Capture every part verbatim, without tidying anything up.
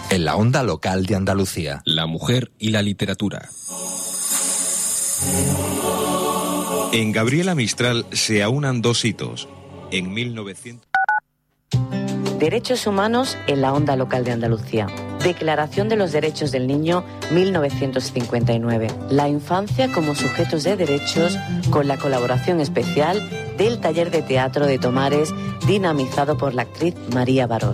En la onda local de Andalucía. La mujer y la literatura. En Gabriela Mistral se aunan dos hitos. En mil novecientos... Derechos humanos en la onda local de Andalucía. Declaración de los Derechos del Niño, mil novecientos cincuenta y nueve. La infancia como sujetos de derechos, con la colaboración especial del taller de teatro de Tomares, dinamizado por la actriz María Baró.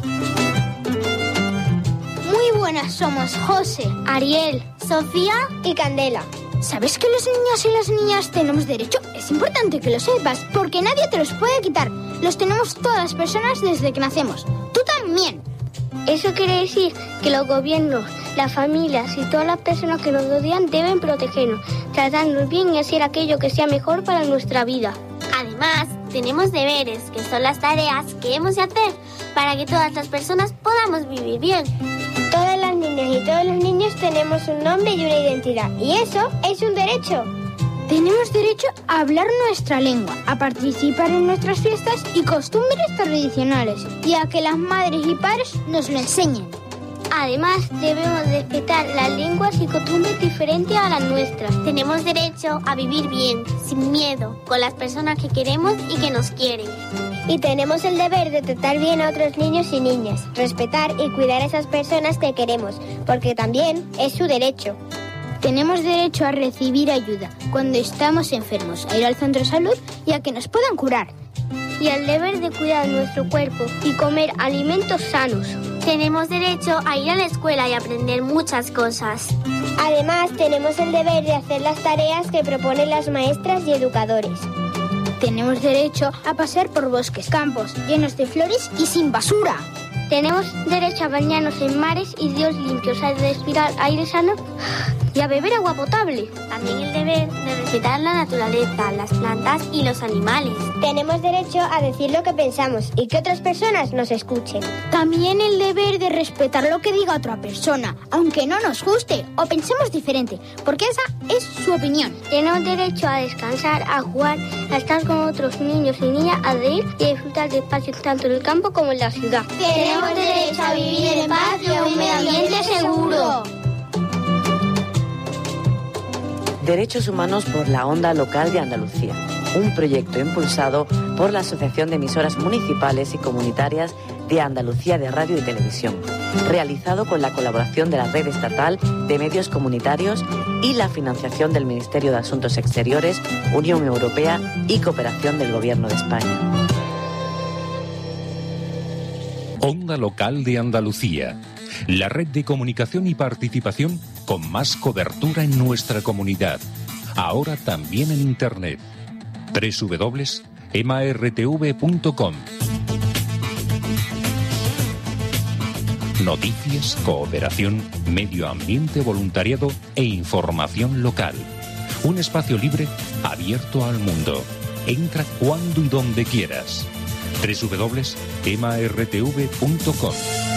Muy buenas somos José, Ariel, Sofía y Candela. ¿Sabes que los niños y las niñas tenemos derecho? Es importante que lo sepas, porque nadie te los puede quitar. Los tenemos todas las personas desde que nacemos. ¡Tú también! Eso quiere decir que los gobiernos, las familias y todas las personas que nos rodean deben protegernos, tratarnos bien y hacer aquello que sea mejor para nuestra vida. Además, tenemos deberes, que son las tareas que hemos de hacer para que todas las personas podamos vivir bien. Todas las niñas y todos los niños tenemos un nombre y una identidad, y eso es un derecho. Tenemos derecho a hablar nuestra lengua, a participar en nuestras fiestas y costumbres tradicionales, y a que las madres y padres nos lo enseñen. Además, debemos respetar las lenguas y costumbres diferentes a las nuestras. Tenemos derecho a vivir bien, sin miedo, con las personas que queremos y que nos quieren. Y tenemos el deber de tratar bien a otros niños y niñas, respetar y cuidar a esas personas que queremos, porque también es su derecho. Tenemos derecho a recibir ayuda cuando estamos enfermos, a ir al centro de salud y a que nos puedan curar. Y al deber de cuidar nuestro cuerpo y comer alimentos sanos. Tenemos derecho a ir a la escuela y aprender muchas cosas. Además, tenemos el deber de hacer las tareas que proponen las maestras y educadores. Tenemos derecho a pasear por bosques, campos llenos de flores y sin basura. Tenemos derecho a bañarnos en mares y ríos limpios, a respirar aire sano y a beber agua potable. También el deber de respetar la naturaleza, las plantas y los animales. Tenemos derecho a decir lo que pensamos y que otras personas nos escuchen. También el deber de respetar lo que diga otra persona, aunque no nos guste o pensemos diferente, porque esa es su opinión. Tenemos derecho a descansar, a jugar, a estar con otros niños y niñas, a reír y a disfrutar de espacios tanto en el campo como en la ciudad. Tenemos derecho a vivir en paz y a un medio ambiente seguro. Derechos humanos por la onda local de Andalucía. Un proyecto impulsado por la Asociación de Emisoras Municipales y Comunitarias de Andalucía de Radio y Televisión, realizado con la colaboración de la Red Estatal de Medios Comunitarios y la financiación del Ministerio de Asuntos Exteriores, Unión Europea y Cooperación del Gobierno de España. Onda Local de Andalucía, la red de comunicación y participación con más cobertura en nuestra comunidad. Ahora también en Internet. doble u doble u doble u punto ema erre te ve punto com. Noticias, cooperación, medio ambiente, voluntariado e información local. Un espacio libre abierto al mundo. Entra cuando y donde quieras. doble u doble u doble u punto ema erre te ve punto com.